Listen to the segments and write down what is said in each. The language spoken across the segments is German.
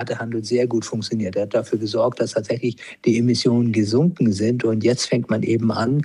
Erntehandel sehr gut funktioniert. Er hat dafür gesorgt, dass tatsächlich die Emissionen gesunken sind. Und jetzt fängt man eben an,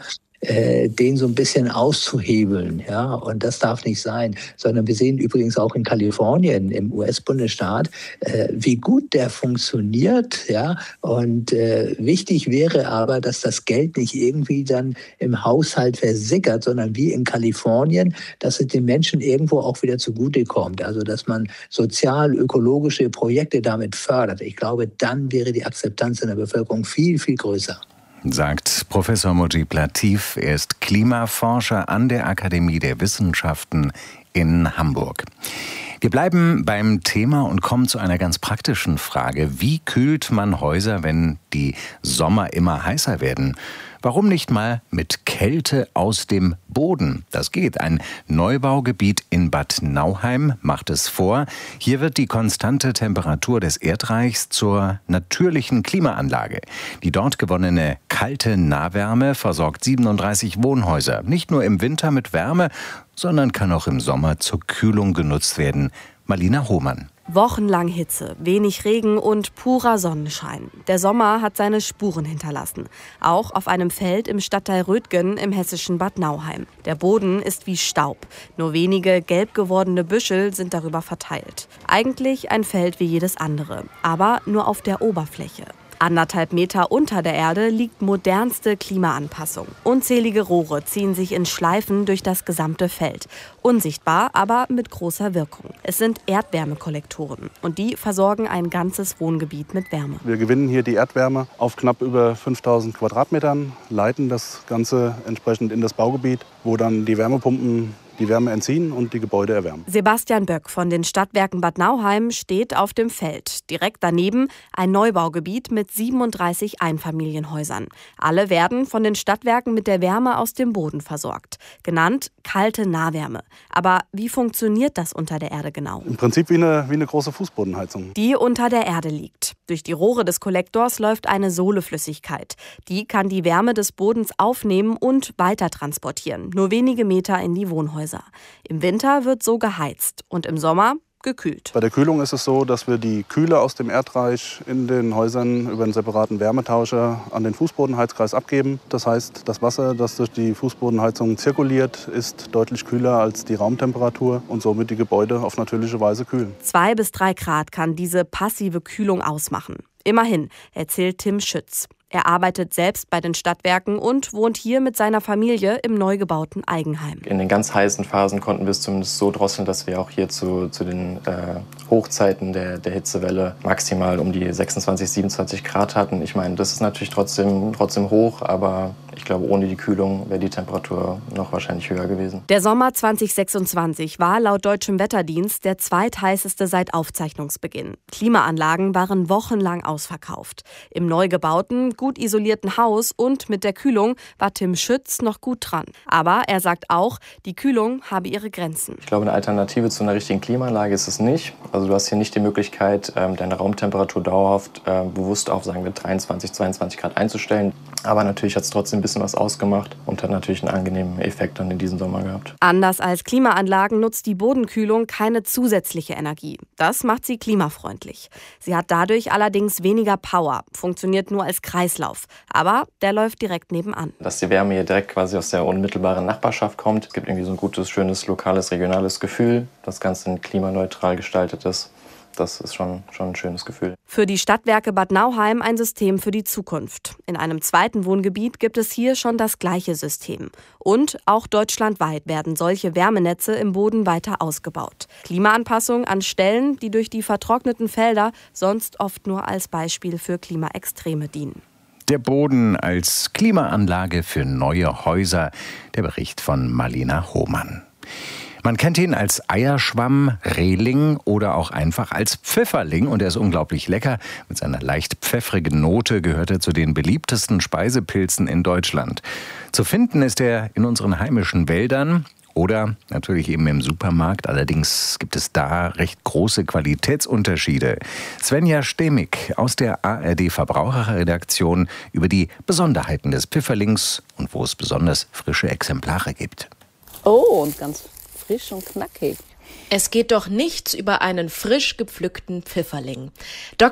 den so ein bisschen auszuhebeln, ja, und das darf nicht sein, sondern wir sehen übrigens auch in Kalifornien, im US-Bundesstaat, wie gut der funktioniert, ja, und wichtig wäre aber, dass das Geld nicht irgendwie dann im Haushalt versickert, sondern wie in Kalifornien, dass es den Menschen irgendwo auch wieder zugutekommt, also dass man sozial-ökologische Projekte damit fördert. Ich glaube, dann wäre die Akzeptanz in der Bevölkerung viel, viel größer. Sagt Professor Mujib Latif. Er ist Klimaforscher an der Akademie der Wissenschaften in Hamburg. Wir bleiben beim Thema und kommen zu einer ganz praktischen Frage. Wie kühlt man Häuser, wenn die Sommer immer heißer werden? Warum nicht mal mit Kälte aus dem Boden? Das geht. Ein Neubaugebiet in Bad Nauheim macht es vor. Hier wird die konstante Temperatur des Erdreichs zur natürlichen Klimaanlage. Die dort gewonnene kalte Nahwärme versorgt 37 Wohnhäuser. Nicht nur im Winter mit Wärme, sondern kann auch im Sommer zur Kühlung genutzt werden. Marlina Hohmann. Wochenlang Hitze, wenig Regen und purer Sonnenschein. Der Sommer hat seine Spuren hinterlassen. Auch auf einem Feld im Stadtteil Rötgen im hessischen Bad Nauheim. Der Boden ist wie Staub. Nur wenige gelb gewordene Büschel sind darüber verteilt. Eigentlich ein Feld wie jedes andere, aber nur auf der Oberfläche. 1,5 Meter unter der Erde liegt modernste Klimaanpassung. Unzählige Rohre ziehen sich in Schleifen durch das gesamte Feld. Unsichtbar, aber mit großer Wirkung. Es sind Erdwärmekollektoren und die versorgen ein ganzes Wohngebiet mit Wärme. Wir gewinnen hier die Erdwärme auf knapp über 5000 Quadratmetern, leiten das Ganze entsprechend in das Baugebiet, wo dann die Wärmepumpen die Wärme entziehen und die Gebäude erwärmen. Sebastian Böck von den Stadtwerken Bad Nauheim steht auf dem Feld. Direkt daneben ein Neubaugebiet mit 37 Einfamilienhäusern. Alle werden von den Stadtwerken mit der Wärme aus dem Boden versorgt. Genannt kalte Nahwärme. Aber wie funktioniert das unter der Erde genau? Im Prinzip wie eine große Fußbodenheizung. Die unter der Erde liegt. Durch die Rohre des Kollektors läuft eine Sohleflüssigkeit. Die kann die Wärme des Bodens aufnehmen und weiter transportieren. Nur wenige Meter in die Wohnhäuser. Im Winter wird so geheizt und im Sommer gekühlt. Bei der Kühlung ist es so, dass wir die Kühle aus dem Erdreich in den Häusern über einen separaten Wärmetauscher an den Fußbodenheizkreis abgeben. Das heißt, das Wasser, das durch die Fußbodenheizung zirkuliert, ist deutlich kühler als die Raumtemperatur und somit die Gebäude auf natürliche Weise kühlen. 2 bis 3 Grad kann diese passive Kühlung ausmachen. Immerhin, erzählt Tim Schütz. Er arbeitet selbst bei den Stadtwerken und wohnt hier mit seiner Familie im neu gebauten Eigenheim. In den ganz heißen Phasen konnten wir es zumindest so drosseln, dass wir auch hier zu den Hochzeiten der Hitzewelle maximal um die 26, 27 Grad hatten. Ich meine, das ist natürlich trotzdem hoch, aber ich glaube, ohne die Kühlung wäre die Temperatur noch wahrscheinlich höher gewesen. Der Sommer 2026 war laut deutschem Wetterdienst der zweitheißeste seit Aufzeichnungsbeginn. Klimaanlagen waren wochenlang ausverkauft. Im neu gebauten, gut isolierten Haus und mit der Kühlung war Tim Schütz noch gut dran. Aber er sagt auch, die Kühlung habe ihre Grenzen. Ich glaube, eine Alternative zu einer richtigen Klimaanlage ist es nicht. Also du hast hier nicht die Möglichkeit, deine Raumtemperatur dauerhaft bewusst auf, sagen wir, 23, 22 Grad einzustellen. Aber natürlich hat es trotzdem ein bisschen was ausgemacht und hat natürlich einen angenehmen Effekt dann in diesem Sommer gehabt. Anders als Klimaanlagen nutzt die Bodenkühlung keine zusätzliche Energie. Das macht sie klimafreundlich. Sie hat dadurch allerdings weniger Power, funktioniert nur als Kreislauf. Aber der läuft direkt nebenan. Dass die Wärme hier direkt quasi aus der unmittelbaren Nachbarschaft kommt, gibt irgendwie so ein gutes, schönes, lokales, regionales Gefühl. Das Ganze klimaneutral gestaltet ist. Das ist schon ein schönes Gefühl. Für die Stadtwerke Bad Nauheim ein System für die Zukunft. In einem zweiten Wohngebiet gibt es hier schon das gleiche System. Und auch deutschlandweit werden solche Wärmenetze im Boden weiter ausgebaut. Klimaanpassung an Stellen, die durch die vertrockneten Felder sonst oft nur als Beispiel für Klimaextreme dienen. Der Boden als Klimaanlage für neue Häuser. Der Bericht von Marlina Hohmann. Man kennt ihn als Eierschwamm, Rehling oder auch einfach als Pfifferling und er ist unglaublich lecker. Mit seiner leicht pfeffrigen Note gehört er zu den beliebtesten Speisepilzen in Deutschland. Zu finden ist er in unseren heimischen Wäldern oder natürlich eben im Supermarkt. Allerdings gibt es da recht große Qualitätsunterschiede. Svenja Stemig aus der ARD Verbraucherredaktion über die Besonderheiten des Pfifferlings und wo es besonders frische Exemplare gibt. Oh, und ganz frisch und knackig. Es geht doch nichts über einen frisch gepflückten Pfifferling.